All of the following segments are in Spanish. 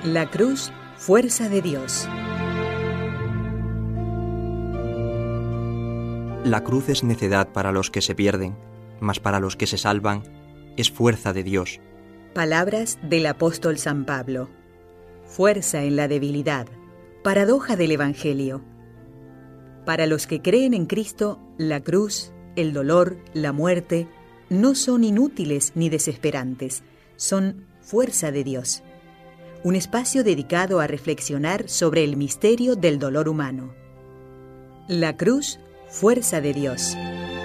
La cruz, fuerza de Dios. La cruz es necedad para los que se pierden, mas para los que se salvan es fuerza de Dios. Palabras del apóstol San Pablo. Fuerza en la debilidad. Paradoja del Evangelio. Para los que creen en Cristo, la cruz, el dolor, la muerte, no son inútiles ni desesperantes, son fuerza de Dios. Un espacio dedicado a reflexionar sobre el misterio del dolor humano. La cruz, fuerza de Dios.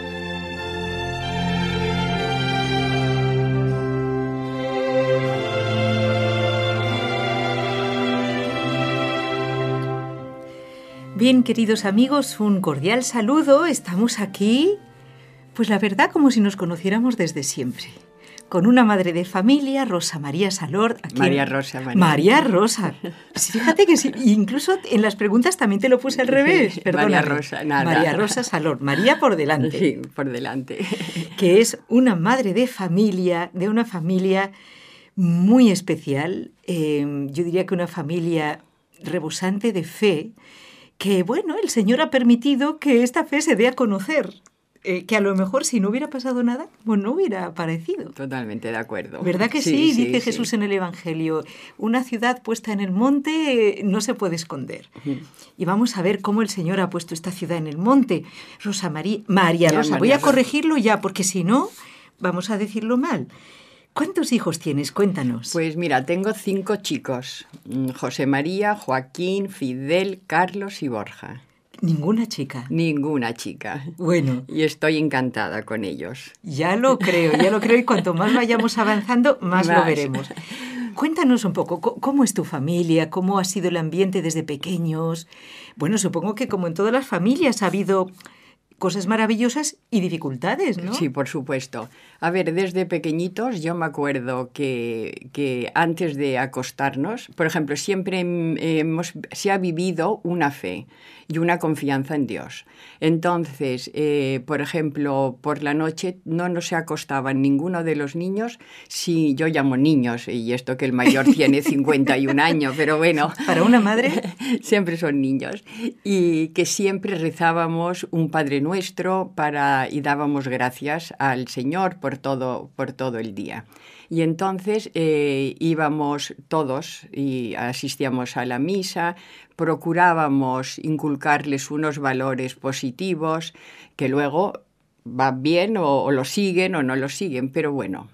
Bien, queridos amigos, un cordial saludo. Estamos aquí, pues la verdad, como si nos conociéramos desde siempre. Con una madre de familia, Rosa María Salord. María Rosa. María Rosa. Sí, fíjate que sí, incluso en las preguntas también te lo puse al revés. Perdóname. María Rosa, nada. María Rosa Salord. María por delante. Sí, por delante. Que es una madre de familia, de una familia muy especial. Yo diría que una familia rebosante de fe, que, bueno, el Señor ha permitido que esta fe se dé a conocer. Que a lo mejor si no hubiera pasado nada, pues no hubiera aparecido. Totalmente de acuerdo. ¿Verdad que sí? Dice Jesús en el Evangelio, una ciudad puesta en el monte no se puede esconder. Y vamos a ver cómo el Señor ha puesto esta ciudad en el monte. María Rosa, voy a corregirlo ya, porque si no, vamos a decirlo mal. ¿Cuántos hijos tienes? Cuéntanos. Pues mira, tengo 5 chicos. José María, Joaquín, Fidel, Carlos y Borja. ¿Ninguna chica? Ninguna chica. Bueno. Y estoy encantada con ellos. Ya lo creo. Y cuanto más vayamos avanzando, más lo veremos. Cuéntanos un poco, ¿cómo es tu familia? ¿Cómo ha sido el ambiente desde pequeños? Bueno, supongo que como en todas las familias ha habido cosas maravillosas y dificultades, ¿no? Sí, por supuesto. A ver, desde pequeñitos yo me acuerdo que antes de acostarnos, por ejemplo, siempre se ha vivido una fe y una confianza en Dios. Entonces, por ejemplo, por la noche no se acostaban ninguno de los niños, si yo llamo niños, y esto que el mayor tiene 51 años, pero bueno. Para una madre. Siempre son niños. Y que siempre rezábamos un Padre Nuestro y dábamos gracias al Señor por todo el día. Y entonces íbamos todos y asistíamos a la misa, procurábamos inculcarles unos valores positivos que luego van bien o lo siguen o no lo siguen, pero bueno.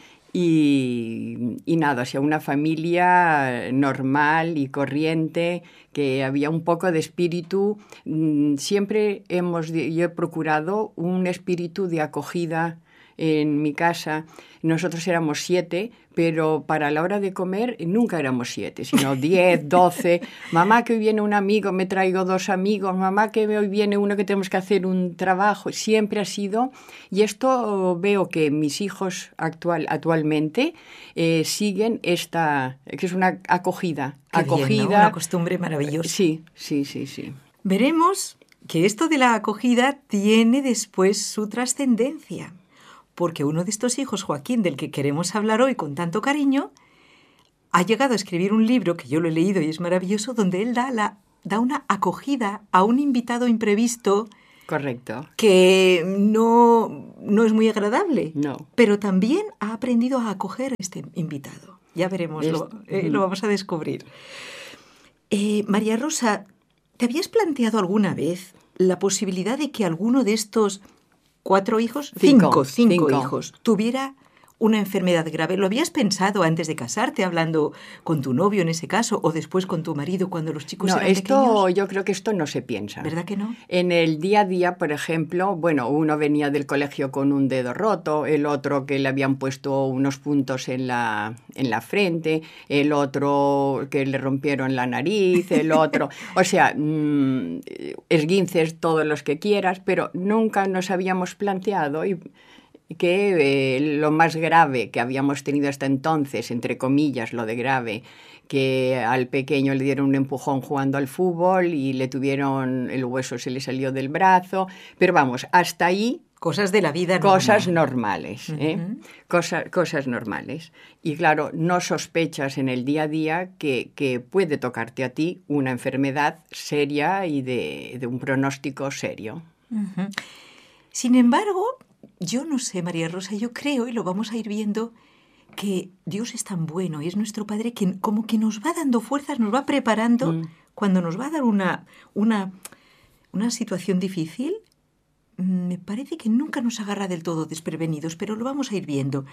Y nada, o sea, una familia normal y corriente, que había un poco de espíritu. Siempre yo he procurado un espíritu de acogida en mi casa. Nosotros éramos 7, pero para la hora de comer nunca éramos 7, sino 10, 12. Mamá, que hoy viene un amigo, me traigo 2 amigos. Mamá, que hoy viene uno que tenemos que hacer un trabajo. Siempre ha sido, y esto veo que mis hijos actualmente siguen esta, que es una acogida. Bien, ¿no? Una costumbre maravillosa. Sí. Veremos que esto de la acogida tiene después su trascendencia. Porque uno de estos hijos, Joaquín, del que queremos hablar hoy con tanto cariño, ha llegado a escribir un libro, que yo lo he leído y es maravilloso, donde él da una acogida a un invitado imprevisto. Correcto. Que no es muy agradable. No. Pero también ha aprendido a acoger a este invitado. Ya veremos, lo vamos a descubrir. María Rosa, ¿te habías planteado alguna vez la posibilidad de que alguno de estos 4 hijos, 5 hijos, tuviera una enfermedad grave? ¿Lo habías pensado antes de casarte, hablando con tu novio en ese caso, o después con tu marido cuando los chicos eran pequeños? Yo creo que esto no se piensa. ¿Verdad que no? En el día a día, por ejemplo, bueno, uno venía del colegio con un dedo roto, el otro que le habían puesto unos puntos en la frente, el otro que le rompieron la nariz, el otro... O sea, esguinces todos los que quieras, pero nunca nos habíamos planteado que lo más grave que habíamos tenido hasta entonces, entre comillas, lo de grave, que al pequeño le dieron un empujón jugando al fútbol y el hueso se le salió del brazo, pero vamos, hasta ahí Cosas de la vida normal. Cosas normales, cosas normales. Y claro, no sospechas en el día a día que puede tocarte a ti una enfermedad seria y de un pronóstico serio. Sin embargo, yo no sé, María Rosa, yo creo, y lo vamos a ir viendo, que Dios es tan bueno y es nuestro Padre que como que nos va dando fuerzas, nos va preparando cuando nos va a dar una situación difícil. Me parece que nunca nos agarra del todo desprevenidos, pero lo vamos a ir viendo.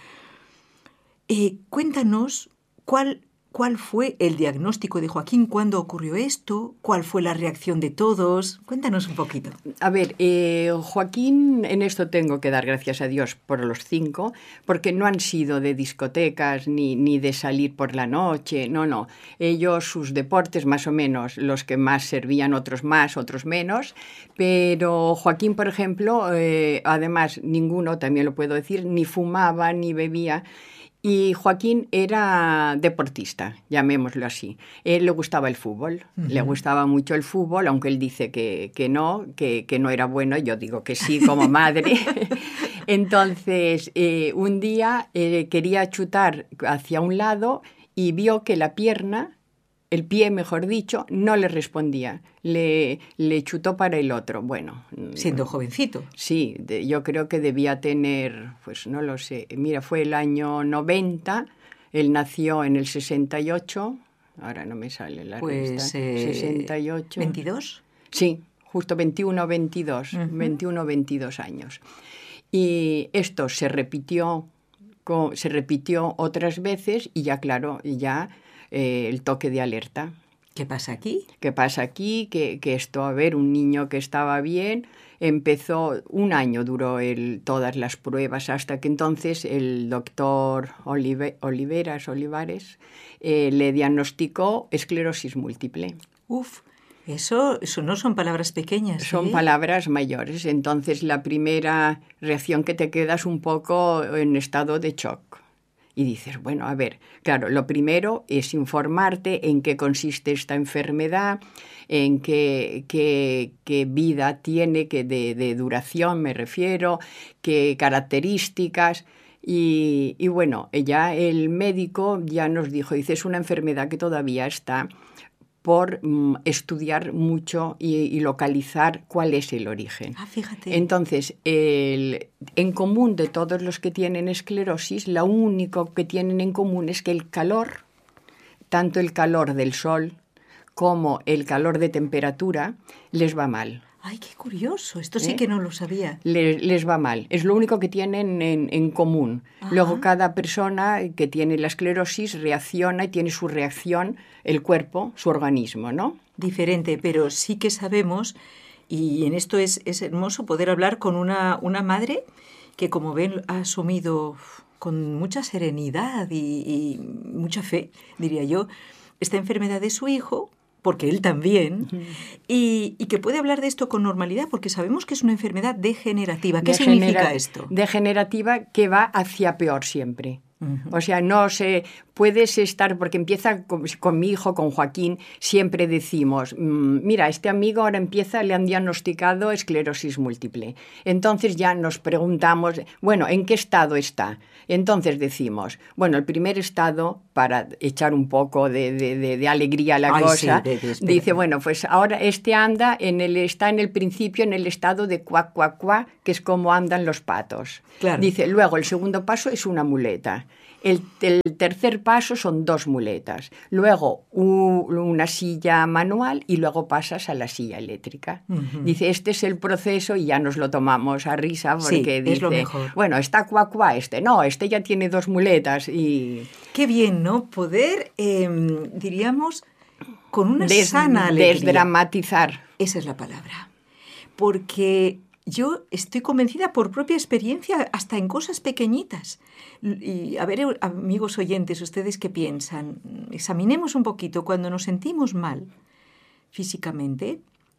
Cuéntanos cuál fue el diagnóstico de Joaquín, cuándo ocurrió esto, cuál fue la reacción de todos. Cuéntanos un poquito. A ver, Joaquín, en esto tengo que dar gracias a Dios por los 5, porque no han sido de discotecas ni de salir por la noche, no. Ellos, sus deportes más o menos, los que más servían, otros más, otros menos, pero Joaquín, por ejemplo, además ninguno, también lo puedo decir, ni fumaba ni bebía. Y Joaquín era deportista, llamémoslo así. Él le gustaba el fútbol, le gustaba mucho el fútbol, aunque él dice que no era bueno, yo digo que sí como madre. Entonces, un día quería chutar hacia un lado y vio que la pierna, el pie, mejor dicho, no le respondía. Le chutó para el otro. Bueno. Siendo jovencito. Sí, yo creo que debía tener, pues no lo sé. Mira, fue el año 90, él nació en el 68, ahora no me sale la resta. 68. ¿22? Sí, justo 21 o 22 años. Y esto se repitió otras veces y ya, claro, el toque de alerta. ¿Qué pasa aquí? ¿Qué pasa aquí? Que esto, a ver, un niño que estaba bien, empezó, 1 año duró todas las pruebas, hasta que entonces el doctor Olivares le diagnosticó esclerosis múltiple. Uf, eso no son palabras pequeñas. Son palabras mayores. Entonces la primera reacción que te queda es un poco en estado de shock. Y dices, bueno, a ver, claro, lo primero es informarte en qué consiste esta enfermedad, en qué vida tiene, de duración me refiero, qué características. Y bueno, ya el médico ya nos dijo, dice, es una enfermedad que todavía está por estudiar mucho y localizar cuál es el origen. Ah, fíjate. Entonces, en común de todos los que tienen esclerosis, lo único que tienen en común es que el calor, tanto el calor del sol como el calor de temperatura, les va mal. ¡Ay, qué curioso! Esto sí que no lo sabía. Les va mal. Es lo único que tienen en común. Ajá. Luego, cada persona que tiene la esclerosis reacciona y tiene su reacción el cuerpo, su organismo, ¿no? Diferente, pero sí que sabemos, y en esto es hermoso poder hablar con una madre que, como ven, ha asumido con mucha serenidad y mucha fe, diría yo, esta enfermedad de su hijo, porque él también, y que puede hablar de esto con normalidad, porque sabemos que es una enfermedad degenerativa. ¿Qué significa esto? Degenerativa, que va hacia peor siempre. O sea, no sé, puedes estar, porque empieza con mi hijo, con Joaquín, siempre decimos, mira, este amigo ahora le han diagnosticado esclerosis múltiple. Entonces ya nos preguntamos, bueno, ¿en qué estado está? Entonces decimos, bueno, el primer estado, para echar un poco de alegría a la cosa, sí, dice, bueno, pues ahora está en el principio en el estado de cuac, cuac, cuac, que es como andan los patos. Claro. Dice, luego el segundo paso es una muleta. El tercer paso son 2 muletas, luego una silla manual y luego pasas a la silla eléctrica. Dice, este es el proceso y ya nos lo tomamos a risa porque dice, es lo mejor. Bueno, está cuacua este ya tiene 2 muletas y... Qué bien, ¿no? Poder, diríamos, con una sana alegría. Desdramatizar. Esa es la palabra. Porque... yo estoy convencida por propia experiencia, hasta en cosas pequeñitas. Y a ver, amigos oyentes, ¿ustedes qué piensan? Examinemos un poquito cuando nos sentimos mal físicamente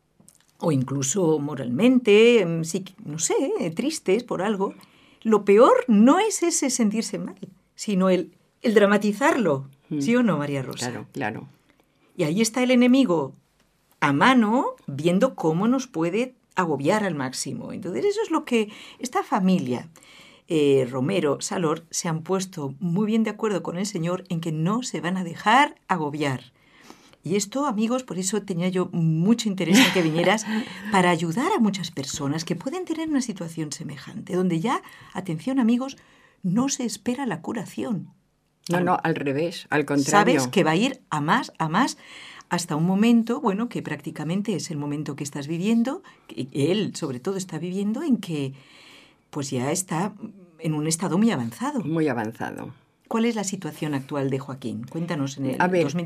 o incluso moralmente, no sé, tristes por algo. Lo peor no es ese sentirse mal, sino el dramatizarlo. ¿Sí o no, María Rosa? Claro, claro. Y ahí está el enemigo a mano, viendo cómo nos puede agobiar al máximo. Entonces eso es lo que esta familia, Romero, Salor, se han puesto muy bien de acuerdo con el Señor en que no se van a dejar agobiar. Y esto, amigos, por eso tenía yo mucho interés en que vinieras para ayudar a muchas personas que pueden tener una situación semejante, donde ya, atención amigos, no se espera la curación. No, al revés, al contrario. Sabes que va a ir a más, hasta un momento, bueno, que prácticamente es el momento que estás viviendo, que él sobre todo está viviendo, en que pues ya está en un estado muy avanzado. Muy avanzado. ¿Cuál es la situación actual de Joaquín? Cuéntanos en el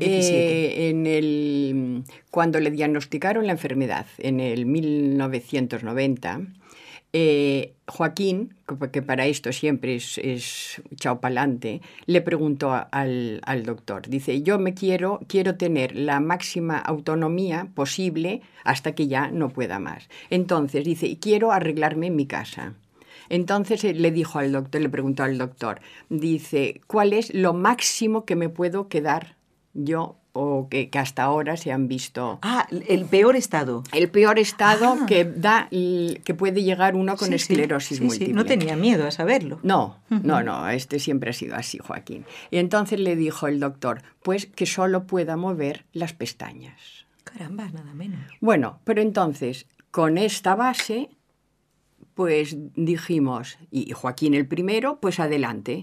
2017. Cuando le diagnosticaron la enfermedad en el 1990, Joaquín, que para esto siempre es chao pa'lante, le preguntó al doctor, dice, yo quiero tener la máxima autonomía posible hasta que ya no pueda más. Entonces dice, quiero arreglarme en mi casa. Entonces le preguntó al doctor, dice, ¿cuál es lo máximo que me puedo quedar yo o que hasta ahora se han visto? El peor estado. El peor estado que puede llegar uno con esclerosis múltiple. Sí. No tenía miedo a saberlo. No, siempre ha sido así, Joaquín. Y entonces le dijo el doctor, pues que solo pueda mover las pestañas. Caramba, nada menos. Bueno, pero entonces, con esta base, pues dijimos, y Joaquín el primero, pues adelante.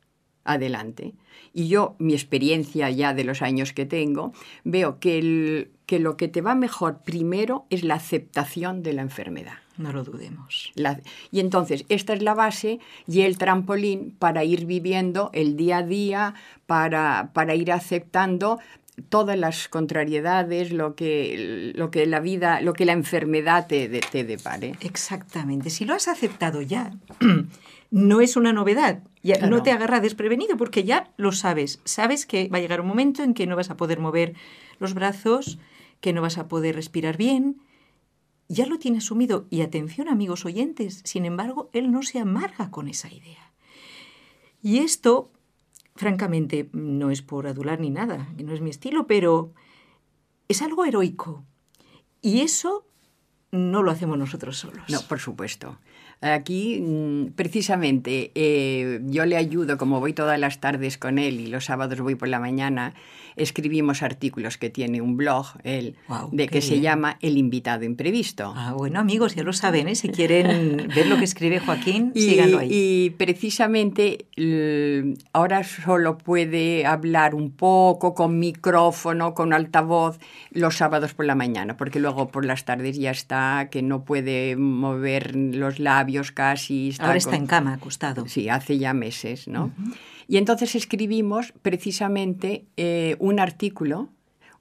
Y yo, mi experiencia ya de los años que tengo, veo que lo que te va mejor primero es la aceptación de la enfermedad. No lo dudemos. Y entonces, esta es la base y el trampolín para ir viviendo el día a día, para ir aceptando todas las contrariedades, lo que la vida, lo que la enfermedad te depare. Exactamente. Si lo has aceptado ya, no es una novedad. Ya no te agarra desprevenido porque ya lo sabes. Sabes que va a llegar un momento en que no vas a poder mover los brazos, que no vas a poder respirar bien. Ya lo tiene asumido. Y atención, amigos oyentes, sin embargo, él no se amarga con esa idea. Y esto, francamente, no es por adular ni nada, no es mi estilo, pero es algo heroico. Y eso no lo hacemos nosotros solos. No, por supuesto. Aquí, precisamente, yo le ayudo, como voy todas las tardes con él y los sábados voy por la mañana, escribimos artículos que tiene un blog, él, que se llama El invitado imprevisto. Bueno, amigos, ya lo saben, si quieren ver lo que escribe Joaquín, síganlo ahí. Y precisamente ahora solo puede hablar un poco con micrófono, con altavoz, los sábados por la mañana, porque luego por las tardes ya está, que no puede mover los labios casi. Ahora está en cama, acostado. Sí, hace ya meses, ¿no? Uh-huh. Y entonces escribimos precisamente un artículo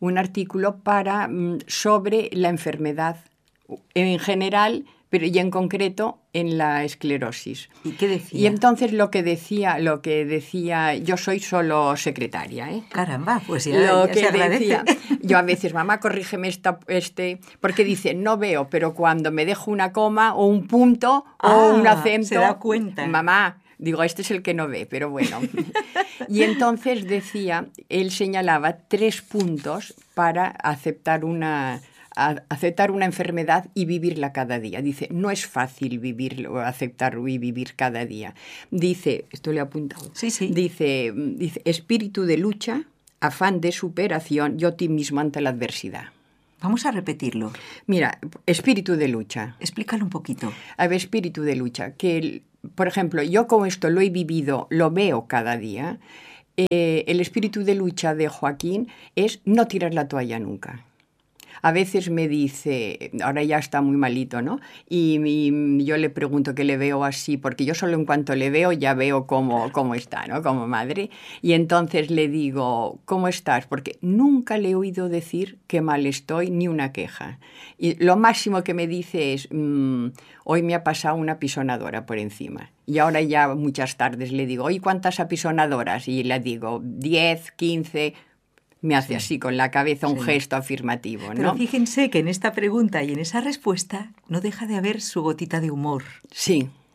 sobre la enfermedad en general, pero y en concreto en la esclerosis. ¿Y qué decía? Y entonces lo que decía, yo soy solo secretaria, ¿eh? Caramba, pues ya se agradece. Yo a veces, mamá, corrígeme porque dice, no veo, pero cuando me dejo una coma o un punto o un acento, se da cuenta. Mamá, digo, este es el que no ve, pero bueno. Y entonces él señalaba 3 puntos para aceptar una enfermedad y vivirla cada día. Dice, no es fácil vivirlo, aceptarlo y vivir cada día. Dice, esto le he apuntado. Sí. Dice, espíritu de lucha, afán de superación y optimismo ante la adversidad. Vamos a repetirlo. Mira, espíritu de lucha. Explícalo un poquito. A ver, espíritu de lucha. Por ejemplo, yo como esto lo he vivido, lo veo cada día, el espíritu de lucha de Joaquín es no tirar la toalla nunca. A veces me dice, ahora ya está muy malito, ¿no? Y yo le pregunto que le veo así, porque yo solo en cuanto le veo ya veo cómo está, ¿no? Como madre. Y entonces le digo, ¿cómo estás? Porque nunca le he oído decir que mal estoy ni una queja. Y lo máximo que me dice es, hoy me ha pasado una apisonadora por encima. Y ahora ya muchas tardes le digo, ¿y cuántas apisonadoras? Y le digo, 10, 15... Me hace así con la cabeza un gesto afirmativo, ¿no? Pero fíjense que en esta pregunta y en esa respuesta no deja de haber su gotita de humor. Sí.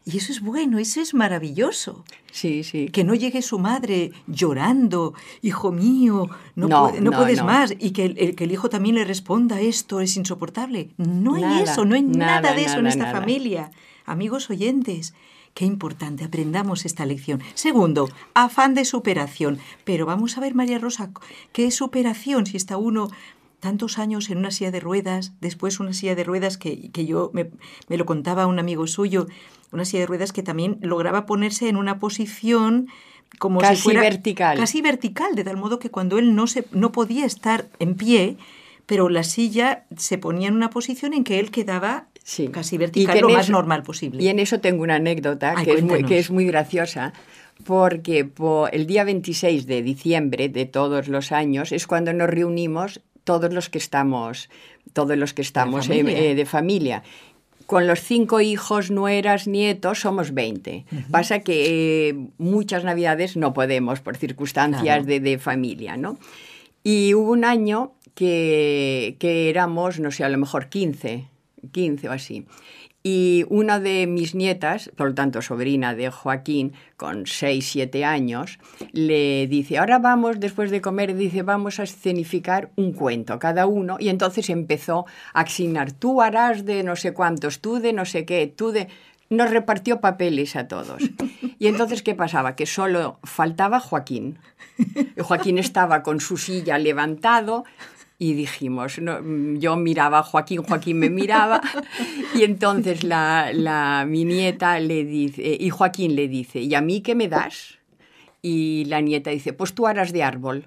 Y eso es bueno, eso es maravilloso. Sí, sí. Que no llegue su madre llorando, hijo mío, no puedes más, y que el hijo también le responda, esto es insoportable. No hay eso, no hay nada de eso en esta familia. Amigos oyentes, qué importante, aprendamos esta lección. Segundo, afán de superación. Pero vamos a ver, María Rosa, ¿qué es superación si está uno tantos años en una silla de ruedas, después una silla de ruedas que yo me lo contaba un amigo suyo, una silla de ruedas que también lograba ponerse en una posición como casi si fuera vertical. Casi vertical, de tal modo que cuando él no podía estar en pie, pero la silla se ponía en una posición en que él quedaba casi vertical, lo más normal posible. Y en eso tengo una anécdota que es muy graciosa, porque el día 26 de diciembre de todos los años es cuando nos reunimos todos los que estamos de familia. Con los 5 hijos, nueras, nietos, somos 20. Uh-huh. Pasa que muchas navidades no podemos por circunstancias de familia, ¿no? Y hubo un año que éramos, no sé, a lo mejor 15 o así. Y una de mis nietas, por lo tanto sobrina de Joaquín, con 6, 7 años, le dice, ahora vamos, después de comer, dice, vamos a escenificar un cuento cada uno. Y entonces empezó a asignar, tú harás de no sé cuántos, tú de no sé qué, tú de... Nos repartió papeles a todos. Y entonces, ¿qué pasaba? Que solo faltaba Joaquín. Joaquín estaba con su silla levantado. Y dijimos, yo miraba a Joaquín me miraba, y entonces mi nieta le dice, y Joaquín le dice, ¿y a mí qué me das? Y la nieta dice, pues tú harás de árbol.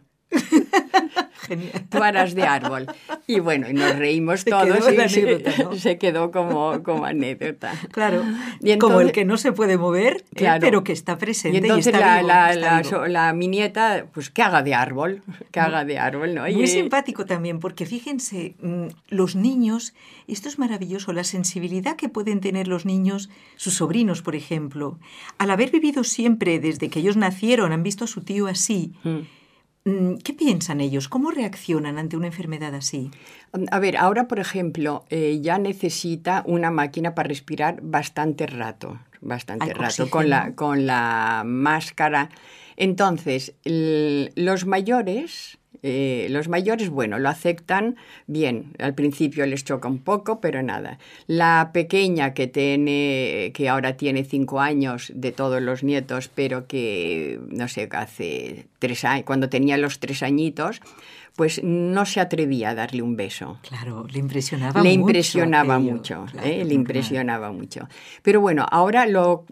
Genial. Tú harás de árbol. Y bueno, y nos reímos todos y anécdota, ¿no? Se quedó como anécdota. Claro, entonces, como el que no se puede mover, claro, pero que está presente. Y entonces está mi nieta, pues que haga de árbol, ¿no? Muy simpático también, porque fíjense, los niños, esto es maravilloso, la sensibilidad que pueden tener los niños, sus sobrinos, por ejemplo, al haber vivido siempre, desde que ellos nacieron, han visto a su tío así. ¿Qué piensan ellos? ¿Cómo reaccionan ante una enfermedad así? A ver, ahora, por ejemplo, ya necesita una máquina para respirar bastante rato, con la máscara. Entonces, los mayores, bueno, lo aceptan bien. Al principio les choca un poco, pero nada. La pequeña que ahora tiene 5 años de todos los nietos, pero que, no sé, hace 3 años, cuando tenía los 3 añitos, pues no se atrevía a darle un beso. Claro, le impresionaba mucho. Le impresionaba mucho. Pero bueno, ahora lo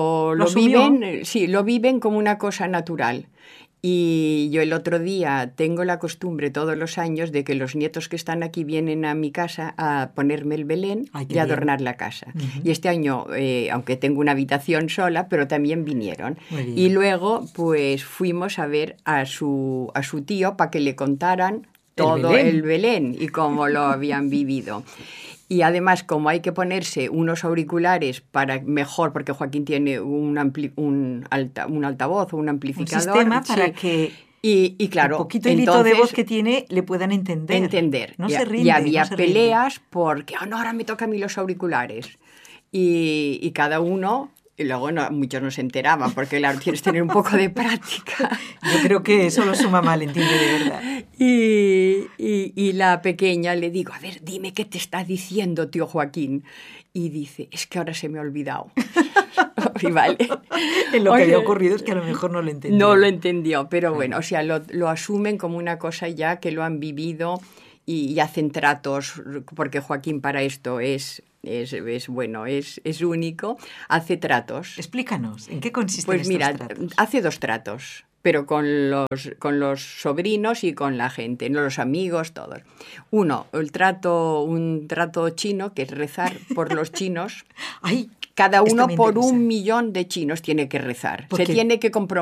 viven como una cosa natural. Y yo el otro día tengo la costumbre todos los años de que los nietos que están aquí vienen a mi casa a ponerme el Belén y a adornar la casa. Uh-huh. Y este año, aunque tengo una habitación sola, pero también vinieron. Y luego pues fuimos a ver a su tío para que le contaran todo el Belén y cómo lo habían vivido. Y además, como hay que ponerse unos auriculares para mejor, porque Joaquín tiene un altavoz o un amplificador. Un sistema para que y claro, el poquito hilito de voz que tiene le puedan entender. No se rinde. Y había peleas porque ahora me toca a mí los auriculares. Y cada uno... Y luego muchos no se enteraban, porque claro, tienes que tener un poco de práctica. Yo creo que solo su mamá le entiende de verdad. Y la pequeña le digo, a ver, dime qué te está diciendo tío Joaquín. Y dice, es que ahora se me ha olvidado. Y vale. Lo que había ocurrido es que a lo mejor no lo entendió. No lo entendió, pero bueno, o sea, lo asumen como una cosa ya que lo han vivido y hacen tratos, porque Joaquín para esto es único, hace tratos. Explícanos, ¿en qué consisten estos tratos? Pues mira, hace 2 tratos, pero con los sobrinos y con la gente, no los amigos, todos. Uno, un trato chino, que es rezar por los chinos. ¡Ay! Cada uno por 1 millón de chinos tiene que rezar. Se tiene que comprometer.